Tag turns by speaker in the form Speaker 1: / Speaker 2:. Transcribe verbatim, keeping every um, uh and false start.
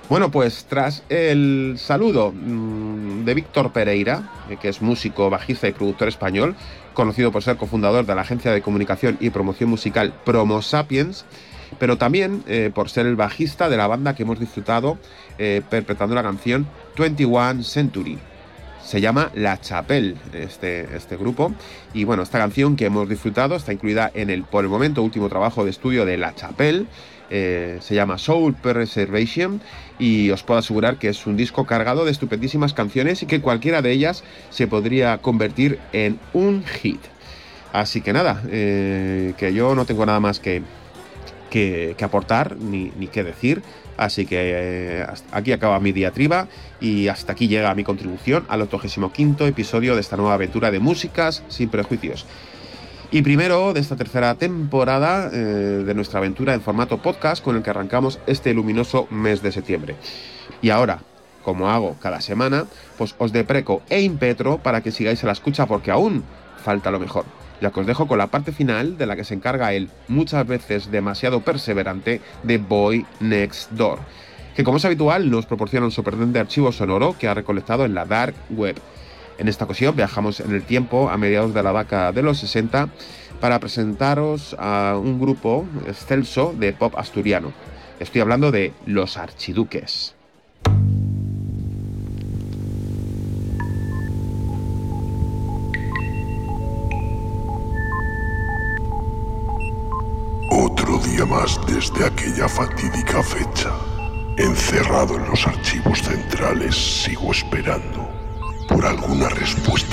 Speaker 1: Bueno, pues tras el saludo mmm, de Víctor Pereira, eh, que es músico, bajista y productor español, conocido por ser cofundador de la agencia de comunicación y promoción musical Promo Sapiens, pero también eh, por ser el bajista de la banda que hemos disfrutado eh, interpretando la canción veintiuno Century. Se llama La Chapelle, este, este grupo. Y bueno, esta canción que hemos disfrutado está incluida en el, por el momento, último trabajo de estudio de La Chapelle. Eh, se llama Soul Preservation y os puedo asegurar que es un disco cargado de estupendísimas canciones y que cualquiera de ellas se podría convertir en un hit. Así que nada, eh, que yo no tengo nada más que, que, que aportar ni, ni que decir. Así que eh, aquí acaba mi diatriba y hasta aquí llega mi contribución al octogésimo quinto episodio de esta nueva aventura de Músicas sin Prejuicios. Y primero de esta tercera temporada eh, de nuestra aventura en formato podcast con el que arrancamos este luminoso mes de septiembre. Y ahora, como hago cada semana, pues os depreco e impetro para que sigáis a la escucha porque aún falta lo mejor. Ya que os dejo con la parte final de la que se encarga el muchas veces demasiado perseverante The Boy Next Door, que como es habitual nos proporciona un sorprendente archivo sonoro que ha recolectado en la Dark Web. En esta ocasión viajamos en el tiempo a mediados de la década de los sesenta para presentaros a un grupo excelso de pop asturiano. Estoy hablando de Los Archiduques.
Speaker 2: Otro día más desde aquella fatídica fecha. Encerrado en los archivos centrales, sigo esperando por alguna respuesta